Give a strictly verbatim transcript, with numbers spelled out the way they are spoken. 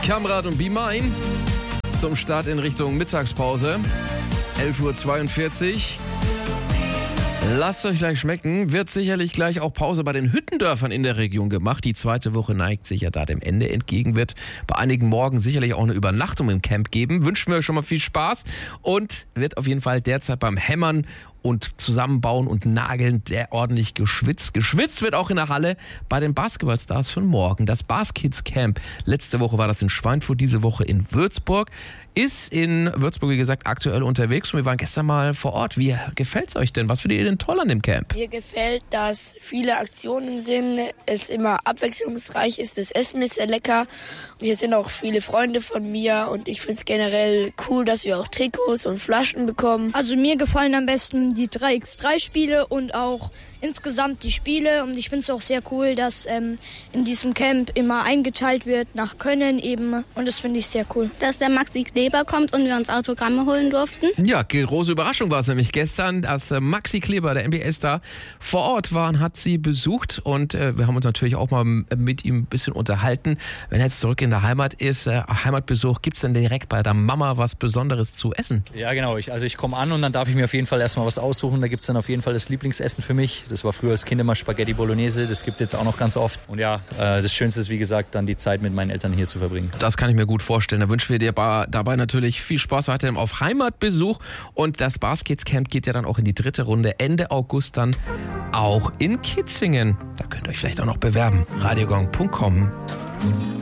Kamrat und Be Mine zum Start in Richtung Mittagspause. elf Uhr zweiundvierzig. Lasst euch gleich schmecken. Wird sicherlich gleich auch Pause bei den Hüttendörfern in der Region gemacht. Die zweite Woche neigt sich ja da dem Ende entgegen. Wird bei einigen morgen sicherlich auch eine Übernachtung im Camp geben. Wünschen wir euch schon mal viel Spaß. Und wird auf jeden Fall derzeit beim Hämmern und Zusammenbauen und Nageln der ordentlich geschwitzt. Geschwitzt wird auch in der Halle bei den Basketballstars von morgen. Das Baskids Camp. Letzte Woche war das in Schweinfurt, diese Woche in Würzburg. Ist in Würzburg, wie gesagt, aktuell unterwegs und wir waren gestern mal vor Ort. Wie gefällt es euch denn? Was findet ihr denn toll an dem Camp? Mir gefällt, dass viele Aktionen sind, es immer abwechslungsreich ist, das Essen ist sehr lecker. Und hier sind auch viele Freunde von mir und ich finde es generell cool, dass wir auch Trikots und Flaschen bekommen. Also mir gefallen am besten die drei gegen drei Spiele und auch insgesamt die Spiele. Und ich finde es auch sehr cool, dass ähm, in diesem Camp immer eingeteilt wird nach Können eben. Und das finde ich sehr cool. Dass der Maxi Kleber kommt und wir uns Autogramme holen durften. Ja, große Überraschung war es nämlich gestern, dass äh, Maxi Kleber, der N B A-Star, vor Ort war und hat sie besucht. Und äh, wir haben uns natürlich auch mal mit ihm ein bisschen unterhalten. Wenn er jetzt zurück in der Heimat ist, äh, Heimatbesuch, gibt es denn direkt bei der Mama was Besonderes zu essen? Ja, genau. Ich, also ich komme an und dann darf ich mir auf jeden Fall erstmal was aussuchen. Da gibt es dann auf jeden Fall das Lieblingsessen für mich. Das war früher als Kind immer Spaghetti Bolognese. Das gibt es jetzt auch noch ganz oft. Und ja, äh, das Schönste ist, wie gesagt, dann die Zeit mit meinen Eltern hier zu verbringen. Das kann ich mir gut vorstellen. Da wünschen wir dir dabei natürlich viel Spaß weiterhin auf Heimatbesuch. Und das Baskids Camp geht ja dann auch in die dritte Runde. Ende August dann auch in Kitzingen. Da könnt ihr euch vielleicht auch noch bewerben. radiogong punkt com